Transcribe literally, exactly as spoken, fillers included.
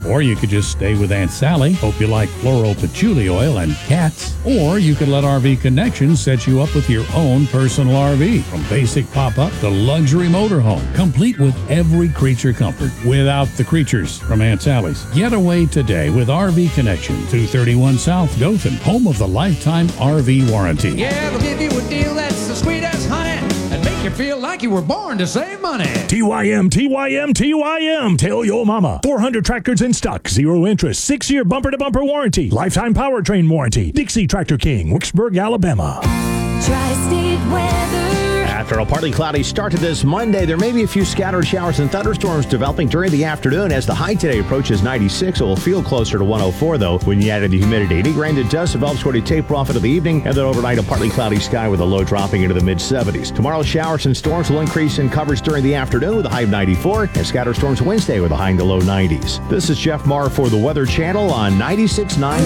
Or you could just stay with Aunt Sally. Hope you like floral patchouli oil and cats. Or you could let R V Connections set you up with your own personal R V. From basic pop-up to luxury motorhome, complete with every creature comfort without the creatures from Aunt Sally's. Get away today with R V Connection, two thirty-one South Dothan, home of the lifetime R V warranty. Yeah, they'll give you a deal that's the sweet as honey and make you feel like you were born to save money. T Y M, T Y M, T Y M. Tell your mama. four hundred tractors in stock, zero interest, six-year bumper-to-bumper warranty, lifetime powertrain warranty. Dixie Tractor King, Wicksburg, Alabama. Tri-State weather. After a partly cloudy start to this Monday, there may be a few scattered showers and thunderstorms developing during the afternoon. As the high today approaches ninety-six, it will feel closer to one oh four, though, when you add in the humidity. Any rain that does develop sort of taper off into the evening, and then overnight a partly cloudy sky with a low dropping into the mid-seventies. Tomorrow, showers and storms will increase in coverage during the afternoon with a high of ninety-four, and scattered storms Wednesday with a high in the low nineties. This is Jeff Marr for the Weather Channel on ninety-six point nine